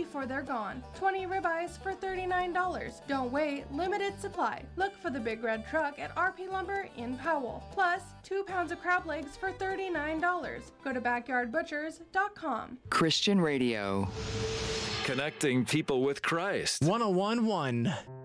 before they're gone. 20 ribeyes for $39. Don't wait, limited supply. Look for the Big Red Truck at RP Lumber in Powell. Plus, 2 pounds of crab legs for $39. Go to backyardbutchers.com. Christian Radio. Connecting people with Christ. 101.1